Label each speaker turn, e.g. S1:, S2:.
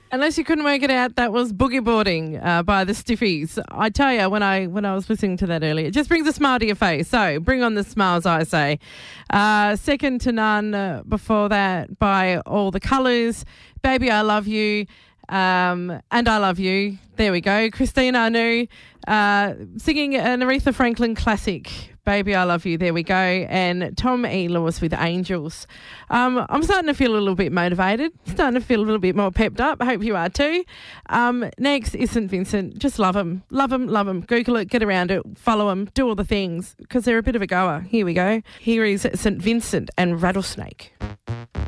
S1: Unless you couldn't work it out, that was Boogie Boarding by the Stiffies. I tell you, when I was listening to that earlier, it just brings a smile to your face. So bring on the smiles, I say. Second to None before that by All the Colours. Baby, I Love You. And I Love You. There we go. Christine Anu singing an Aretha Franklin classic. Baby, I Love You. There we go. And Tom E. Lewis with Angels. I'm starting to feel a little bit motivated. Starting to feel a little bit more pepped up. I hope you are too. Next is St. Vincent. Just love them. Love them, love them. Google it, get around it, follow them, do all the things because they're a bit of a goer. Here we go. Here is St. Vincent and Rattlesnake.